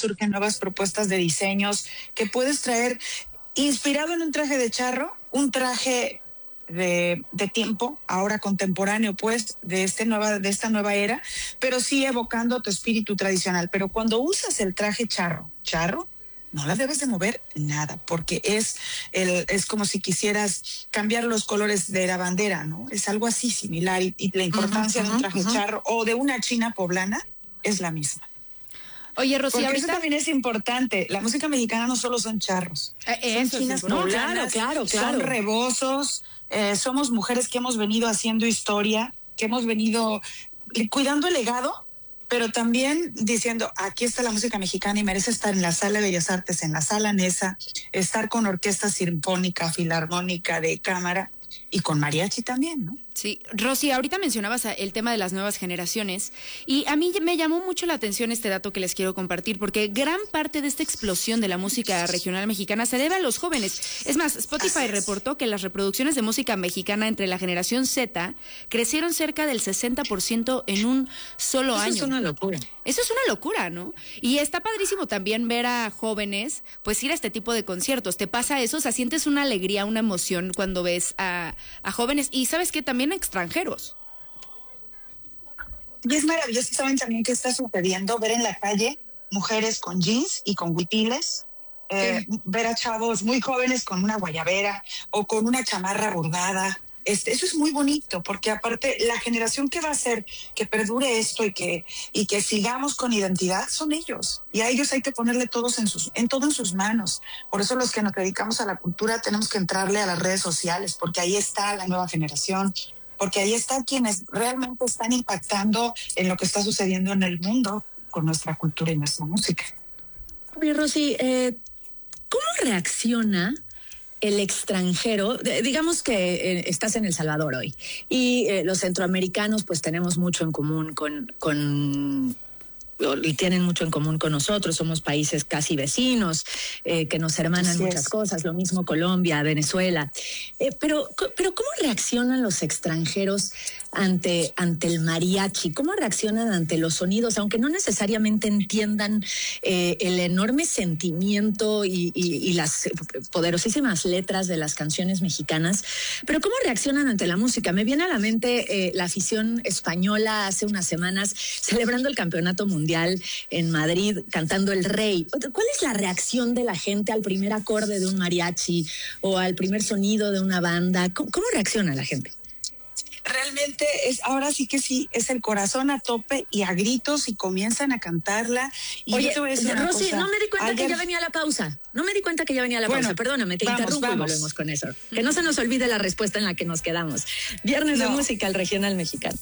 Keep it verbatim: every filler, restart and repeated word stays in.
surgen nuevas propuestas de diseños que puedes traer inspirado en un traje de charro, un traje de, de tiempo, ahora contemporáneo, pues, de, este nueva, de esta nueva era, pero sí evocando tu espíritu tradicional. Pero cuando usas el traje charro, charro, no la debes de mover nada, porque es, el, es como si quisieras cambiar los colores de la bandera, ¿no? Es algo así similar, y, y la importancia uh-huh, de un traje uh-huh. charro o de una china poblana es la misma. Oye, Rosy, porque ahorita eso también es importante. La música mexicana no solo son charros, eh, son chinas es poblanas, no, claro, claro, claro. son rebozos, eh, somos mujeres que hemos venido haciendo historia, que hemos venido cuidando el legado, pero también diciendo, aquí está la música mexicana y merece estar en la Sala de Bellas Artes, en la Sala Nesa, estar con orquesta sinfónica, filarmónica, de cámara y con mariachi también, ¿no? Sí, Rosy, ahorita mencionabas el tema de las nuevas generaciones y a mí me llamó mucho la atención este dato que les quiero compartir porque gran parte de esta explosión de la música regional mexicana se debe a los jóvenes. Es más, Spotify reportó que las reproducciones de música mexicana entre la generación Z crecieron cerca del sesenta por ciento en un solo Eso año. Eso es una locura. Eso es una locura, ¿no? Y está padrísimo también ver a jóvenes pues ir a este tipo de conciertos. ¿Te pasa eso? O sea, sientes una alegría, una emoción cuando ves a, a jóvenes y ¿sabes qué? También a extranjeros. Y es maravilloso. ¿Saben también qué está sucediendo? Ver en la calle mujeres con jeans y con huipiles, eh, sí. ver a chavos muy jóvenes con una guayabera o con una chamarra bordada. Este, eso es muy bonito, porque aparte la generación que va a hacer que perdure esto y que, y que sigamos con identidad son ellos. Y a ellos hay que ponerle todos en sus, en todo en sus manos. Por eso los que nos dedicamos a la cultura tenemos que entrarle a las redes sociales, porque ahí está la nueva generación, porque ahí están quienes realmente están impactando en lo que está sucediendo en el mundo con nuestra cultura y nuestra música. Oye, Rosy, eh, ¿cómo reacciona el extranjero? Digamos que eh, estás en El Salvador hoy y eh, los centroamericanos pues tenemos mucho en común con, con y tienen mucho en común con nosotros, somos países casi vecinos, eh, que nos hermanan Así muchas es. cosas, lo mismo Colombia, Venezuela, eh, pero, pero ¿cómo reaccionan los extranjeros ante, ante el mariachi? ¿Cómo reaccionan ante los sonidos? Aunque no necesariamente entiendan eh, el enorme sentimiento y, y, y las poderosísimas letras de las canciones mexicanas, pero ¿cómo reaccionan ante la música? Me viene a la mente eh, la afición española hace unas semanas celebrando el campeonato mundial en Madrid, cantando El Rey. ¿Cuál es la reacción de la gente al primer acorde de un mariachi o al primer sonido de una banda? ¿Cómo, cómo reacciona la gente? Realmente es, ahora sí que sí, es el corazón a tope y a gritos y comienzan a cantarla. Y Oye, eso es Rosy, cosa. no me di cuenta Ayer... que ya venía la pausa. No me di cuenta que ya venía la bueno, pausa. Perdóname, te vamos, interrumpo vamos. y volvemos con eso. Que no se nos olvide la respuesta en la que nos quedamos. Viernes no. de música, el regional mexicano.